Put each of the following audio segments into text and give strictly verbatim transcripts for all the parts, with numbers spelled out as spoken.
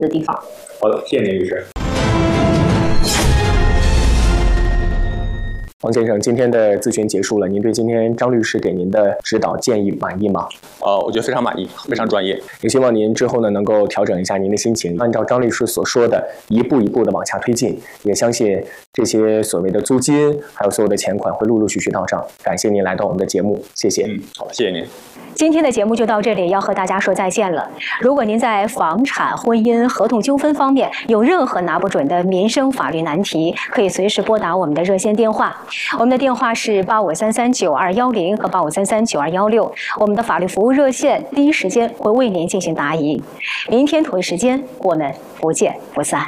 的地方。 好的，谢谢您律师。 王先生，今天的咨询结束了，您对今天张律师给您的指导建议满意吗？ 呃，我觉得非常满意，非常专业。 也希望您之后呢能够调整一下您的心情，按照张律师所说的，一步一步的往下推进。也相信这些所谓的租金，还有所有的钱款会陆陆续续到账。感谢您来到我们的节目，谢谢。 嗯，好，谢谢您。 今天的节目就到这里，要和大家说再见了。如果您在房产、婚姻、合同纠纷方面有任何拿不准的民生法律难题，可以随时拨打我们的热线电话。我们的电话是八五三三九二幺零和八五三三九二幺六，我们的法律服务热线第一时间会为您进行答疑。明天同一时间，我们不见不散。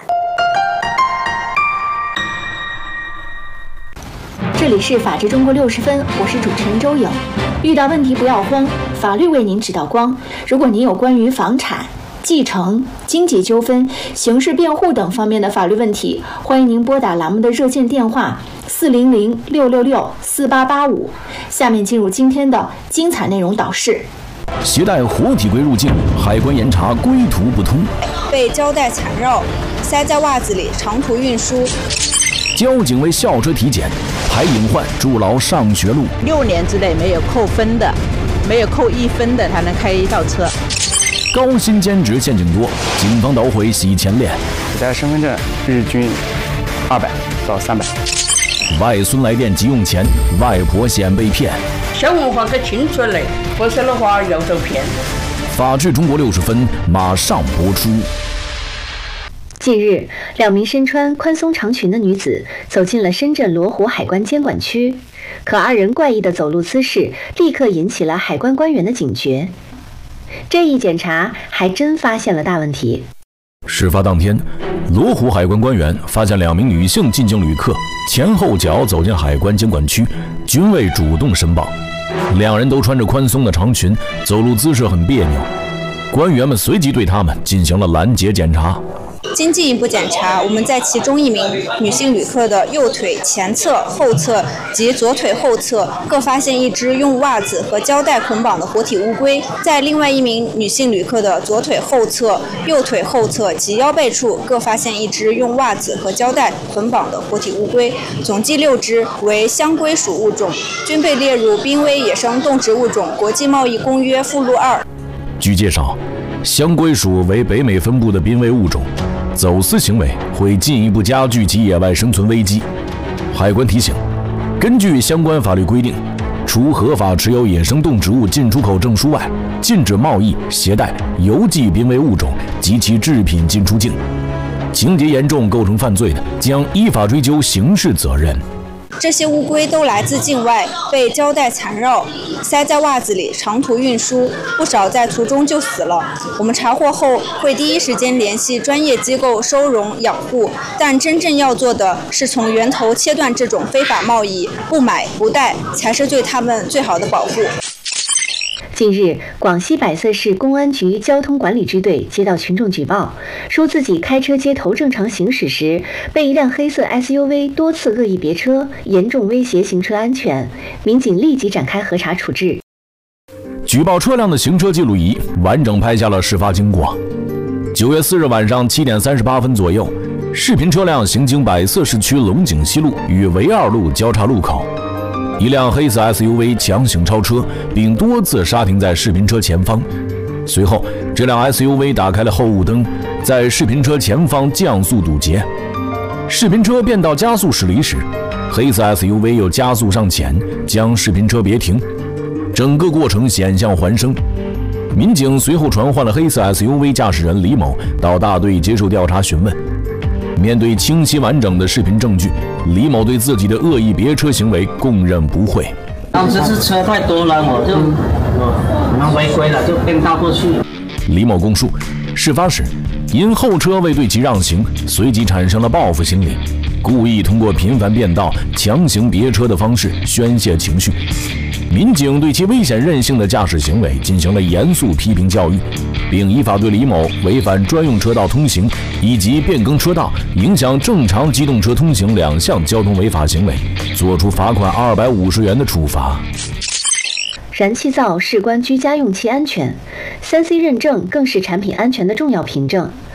这里是法治中国六十分，我是主持人周颖。遇到问题不要慌，法律为您指导光。如果您有关于房产、继承、经济纠纷、刑事辩护等方面的法律问题，欢迎您拨打栏目的热线电话四零零六六六四八八五。下面进入今天的精彩内容导视。 携带活体龟入境，海关严查归途不通； 被胶带缠绕，塞在袜子里长途运输； 交警为校车体检，排隐患筑牢上学路； 六年之内没有扣分的，没有扣一分的才能开校车。 高薪兼职陷阱多，警方捣毁洗钱链； 携带身份证日均二百到三百。 外孙来电急用钱，外婆险被骗。 小文化可清楚嘞，否则的话要受骗。 法治中国六十分马上播出。 近日，两名身穿宽松长裙的女子走进了深圳罗湖海关监管区，可二人怪异的走路姿势立刻引起了海关官员的警觉。这一检查还真发现了大问题。 事发当天，罗湖海关官员发现两名女性进京旅客前后脚走进海关监管区，均未主动申报。两人都穿着宽松的长裙，走路姿势很别扭。官员们随即对他们进行了拦截检查。 经进一步检查，我们在其中一名女性旅客的右腿前侧、后侧及左腿后侧各发现一只用袜子和胶带捆绑的活体乌龟，在另外一名女性旅客的左腿后侧、右腿后侧及腰背处各发现一只用袜子和胶带捆绑的活体乌龟，总计六只，为香龟属物种，均被列入濒危野生动植物种国际贸易公约附录二。 据介绍，香龟属为北美分布的濒危物种，走私行为会进一步加剧其野外生存危机。海关提醒，根据相关法律规定，除合法持有野生动植物进出口证书外，禁止贸易、携带、邮寄濒危物种及其制品进出境。情节严重构成犯罪的，将依法追究刑事责任。 这些乌龟都来自境外，被胶带缠绕，塞在袜子里长途运输，不少在途中就死了。我们查获后会第一时间联系专业机构收容养护，但真正要做的是从源头切断这种非法贸易，不买不带才是对他们最好的保护。 近日，广西百色市公安局交通管理支队接到群众举报，说自己开车街头正常行驶时，被一辆黑色 S U V 多次恶意别车，严重威胁行车安全。民警立即展开核查处置。 举报车辆的行车记录仪完整拍下了事发经过。九月四日晚上七点三十八分左右，视频车辆行经百色市区龙井西路与维二路交叉路口。一辆黑色 S U V 强行超车，并多次刹停在视频车前方。随后，这辆 S U V 打开了后雾灯，在视频车前方降速堵截。视频车变道加速驶离时，黑色 S U V 又加速上前，将视频车别停。整个过程险象环生。民警随后传唤了黑色 S U V 驾驶人李某到大队接受调查询问。面对清晰完整的视频证据，李某对自己的恶意别车行为供认不讳。 当时是车太多了，我就我们违规了，就变道过去。 李某供述，事发时因后车未对其让行，随即产生了报复心理，故意通过频繁变道、强行别车的方式宣泄情绪。民警对其危险任性的驾驶行为进行了严肃批评教育，并依法对李某违反专用车道通行以及变更车道、影响正常机动车通行两项交通违法行为，作出罚款二百五十元的处罚。 燃气灶事关居家用气安全，三 C 认证更是产品安全的重要凭证。